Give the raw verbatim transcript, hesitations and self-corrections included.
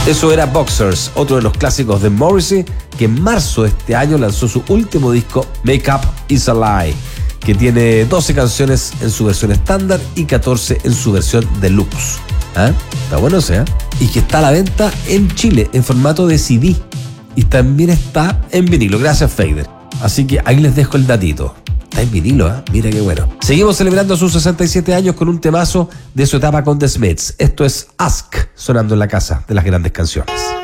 Eso era Boxers, otro de los clásicos de Morrissey, que en marzo de este año lanzó su último disco, Make Up Is a Lie, que tiene doce canciones en su versión estándar y catorce en su versión deluxe. ¿Ah? Está bueno ese, ¿eh? Y que está a la venta en Chile en formato de C D y también está en vinilo. Gracias, Fader. Así que ahí les dejo el datito. Está en vinilo, ¿eh? Mira qué bueno. Seguimos celebrando sus sesenta y siete años con un temazo de su etapa con The Smiths. Esto es Ask, sonando en la casa de las grandes canciones.